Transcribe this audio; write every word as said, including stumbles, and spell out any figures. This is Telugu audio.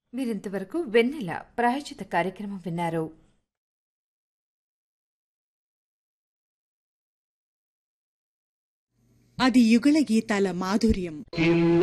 మీరింతవరకు వెన్నెల ప్రాయచిత కార్యక్రమం విన్నారు. అది యుగళ గీతాల మాధుర్యం.